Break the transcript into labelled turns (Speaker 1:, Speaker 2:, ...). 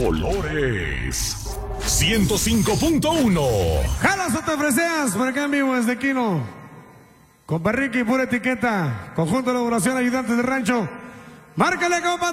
Speaker 1: colores. 105.1.
Speaker 2: Jalas o te freseas, por acá en vivo desde Quino. Compa Ricky, pura etiqueta. Conjunto de elaboración, ayudantes de rancho. Márcale, compa.